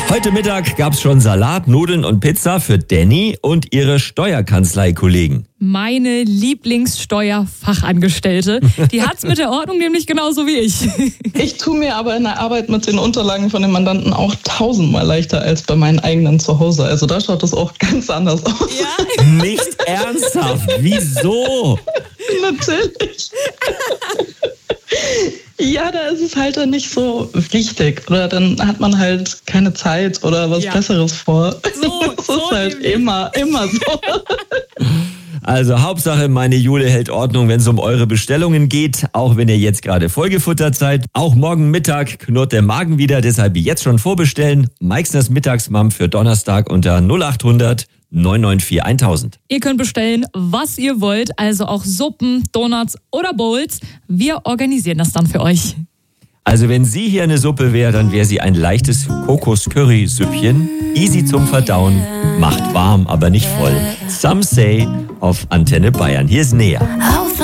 Heute Mittag gab's schon Salat, Nudeln und Pizza für Danny und ihre Steuerkanzleikollegen. Meine Lieblingssteuerfachangestellte. Die hat's mit der Ordnung nämlich genauso wie ich. Ich tue mir aber in der Arbeit mit den Unterlagen von den Mandanten auch 1000-mal leichter als bei meinen eigenen zu Hause. Also da schaut es auch ganz anders aus. Ja? Nicht ernsthaft? Wieso? Natürlich. Ja, da ist es halt dann nicht so wichtig. Oder dann hat man halt keine Zeit oder was Besseres vor. Das ist halt immer so. Also Hauptsache, meine Jule hält Ordnung, wenn es um eure Bestellungen geht. Auch wenn ihr jetzt gerade vollgefuttert seid. Auch morgen Mittag knurrt der Magen wieder. Deshalb jetzt schon vorbestellen. Meixners Mittagsmam für Donnerstag unter 0800 994 1000. Ihr könnt bestellen, was ihr wollt. Also auch Suppen, Donuts oder Bowls. Wir organisieren das dann für euch. Also wenn sie hier eine Suppe wäre, dann wäre sie ein leichtes Kokos-Curry-Süppchen. Easy zum Verdauen, macht warm, aber nicht voll. Some say auf Antenne Bayern. Hier ist Nea.